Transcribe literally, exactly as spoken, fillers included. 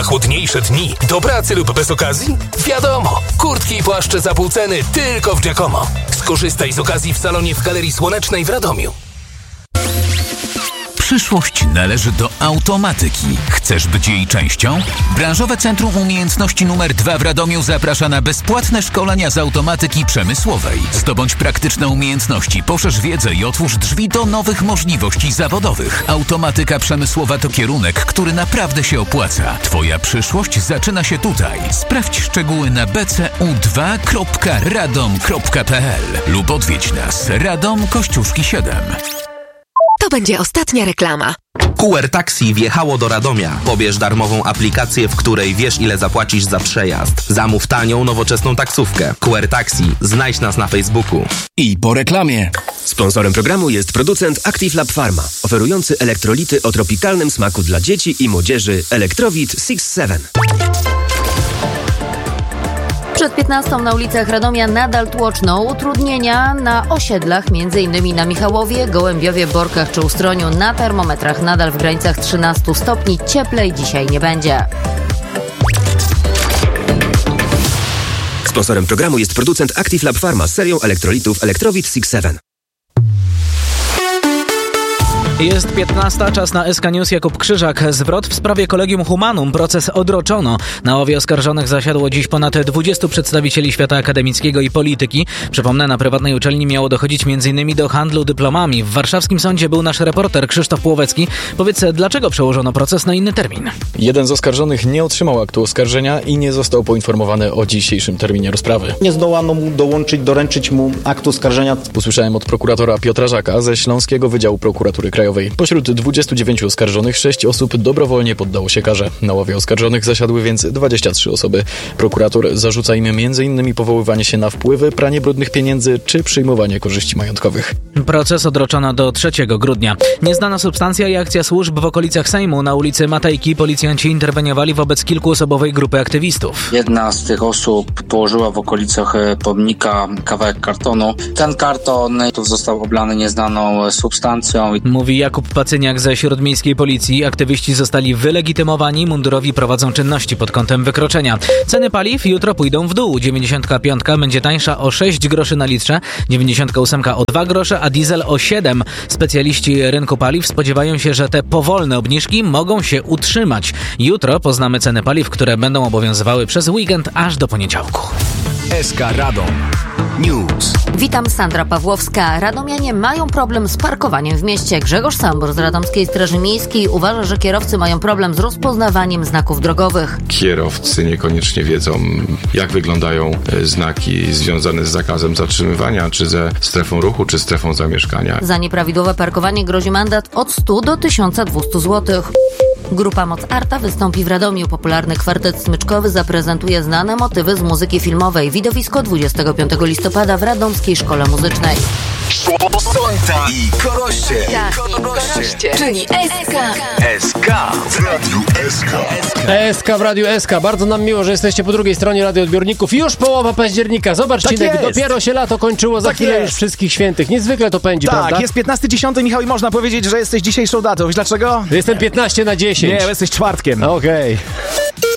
Chłodniejsze dni. Do pracy lub bez okazji? Wiadomo. Kurtki i płaszcze za pół ceny tylko w Giacomo. Skorzystaj z okazji w salonie w Galerii Słonecznej w Radomiu. Przyszłość należy do automatyki. Chcesz być jej częścią? Branżowe Centrum Umiejętności numer dwa w Radomiu zaprasza na bezpłatne szkolenia z automatyki przemysłowej. Zdobądź praktyczne umiejętności, poszerz wiedzę i otwórz drzwi do nowych możliwości zawodowych. Automatyka przemysłowa to kierunek, który naprawdę się opłaca. Twoja przyszłość zaczyna się tutaj. Sprawdź szczegóły na b c u dwa kropka radom kropka p l lub odwiedź nas. Radom Kościuszki siedem. To będzie ostatnia reklama. Q R Taxi wjechało do Radomia. Pobierz darmową aplikację, w której wiesz, ile zapłacisz za przejazd. Zamów tanią, nowoczesną taksówkę. Q R Taxi. Znajdź nas na Facebooku. I po reklamie. Sponsorem programu jest producent Active Lab Pharma, oferujący elektrolity o tropikalnym smaku dla dzieci i młodzieży Electrowit six seven. Przed piętnastą na ulicach Radomia nadal tłoczno. Utrudnienia na osiedlach, m.in. na Michałowie, Gołębiowie, Borkach czy Ustroniu. Na termometrach nadal w granicach trzynaście stopni. Cieplej dzisiaj nie będzie. Sponsorem programu jest producent Active Lab Pharma z serią elektrolitów Electrowit six seven. Jest piętnasta, czas na S K News. Jakub Krzyżak. Zwrot w sprawie Collegium Humanum. Proces odroczono. Na ławie oskarżonych zasiadło dziś ponad dwudziestu przedstawicieli świata akademickiego i polityki. Przypomnę, na prywatnej uczelni miało dochodzić m.in. do handlu dyplomami. W warszawskim sądzie był nasz reporter Krzysztof Płowecki. Powiedz, dlaczego przełożono proces na inny termin? Jeden z oskarżonych nie otrzymał aktu oskarżenia i nie został poinformowany o dzisiejszym terminie rozprawy. Nie zdołano mu dołączyć, doręczyć mu aktu oskarżenia. Usłyszałem od prokuratora Piotra Żaka ze Śląskiego Wydziału Prokuratury Krajowej. Pośród dwudziestu dziewięciu oskarżonych sześć osób dobrowolnie poddało się karze. Na ławie oskarżonych zasiadły więc dwadzieścia trzy osoby. Prokurator zarzuca im między innymi powoływanie się na wpływy, pranie brudnych pieniędzy czy przyjmowanie korzyści majątkowych. Proces odroczono do trzeciego grudnia. Nieznana substancja i akcja służb w okolicach Sejmu. Na ulicy Matejki policjanci interweniowali wobec kilkuosobowej grupy aktywistów. Jedna z tych osób położyła w okolicach pomnika kawałek kartonu. Ten karton został oblany nieznaną substancją. Mówi Jakub Pacyniak ze Śródmiejskiej Policji. Aktywiści zostali wylegitymowani, mundurowi prowadzą czynności pod kątem wykroczenia. Ceny paliw jutro pójdą w dół. dziewięćdziesiątka piątka będzie tańsza o sześć groszy na litrze, dziewięćdziesiątka ósemka o dwa grosze, a diesel o siedem. Specjaliści rynku paliw spodziewają się, że te powolne obniżki mogą się utrzymać. Jutro poznamy ceny paliw, które będą obowiązywały przez weekend aż do poniedziałku. S K Radom News. Witam, Sandra Pawłowska. Radomianie mają problem z parkowaniem w mieście. Grzegorz Sambor z Radomskiej Straży Miejskiej uważa, że kierowcy mają problem z rozpoznawaniem znaków drogowych. Kierowcy niekoniecznie wiedzą, jak wyglądają znaki związane z zakazem zatrzymywania, czy ze strefą ruchu, czy strefą zamieszkania. Za nieprawidłowe parkowanie grozi mandat od stu do tysiąca dwustu złotych. Grupa Moc Arta wystąpi w Radomiu. Popularny kwartet smyczkowy zaprezentuje znane motywy z muzyki filmowej. Widowisko dwudziestego piątego listopada w Radomskiej Szkole Muzycznej. Sonta i Koroście. Tak, i Koroście. Czyli S K. S K w Radiu S K. S K w Radiu S K. Bardzo nam miło, że jesteście po drugiej stronie radioodbiorników. Już połowa października. Zobacz, tak Cinek, dopiero się lato kończyło, za tak chwilę jest. Już wszystkich świętych. Niezwykle to pędzi, tak, prawda? Tak, jest piętnasty dziesiąty, Michał, i można powiedzieć, że jesteś dzisiejszą datą. Wiesz dlaczego? Jestem piętnaście na dziesięć. Nie, jesteś czwartkiem. Okej. Okay.